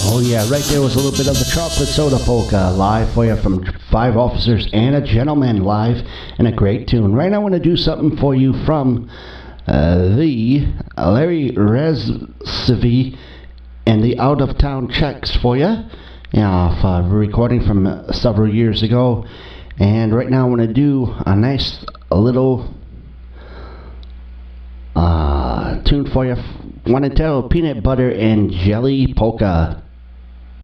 Oh yeah, right there was a little bit of the Chocolate Soda Polka live for you from Five Officers and a Gentleman live, and a great tune. Right now I want to do something for you from the Larry Rezvy and the Out of Town Checks for you. Yeah, recording from several years ago. And right now I want to do a nice little tune for you. Want to tell Peanut Butter and Jelly Polka.